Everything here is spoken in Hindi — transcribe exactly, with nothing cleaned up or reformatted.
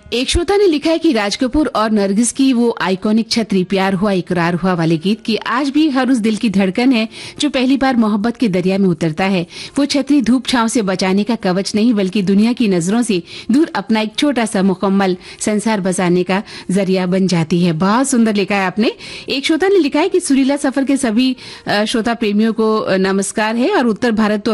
एक श्रोता ने लिखा है कि राज कपूर और नरगिस की वो आइकॉनिक छतरी प्यार हुआ इकरार हुआ वाले गीत की आज भी हर उस दिल की धड़कन है जो पहली बार मोहब्बत के दरिया में उतरता है। वो छतरी धूप छांव से बचाने का कवच नहीं बल्कि दुनिया की नजरों से दूर अपना एक छोटा सा मुकम्मल संसार बसाने का जरिया बन जाती है। बहुत सुंदर लिखा है आपने। एक श्रोता ने लिखा है कि सुरीला सफर के सभी श्रोता प्रेमियों को नमस्कार है और उत्तर भारत तो